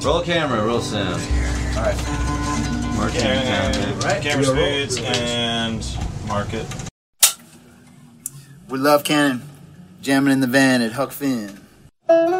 Roll camera, roll sound. All right. Market Right. Camera speeds and market. We love Canon. Jamming in the van at Huck Finn.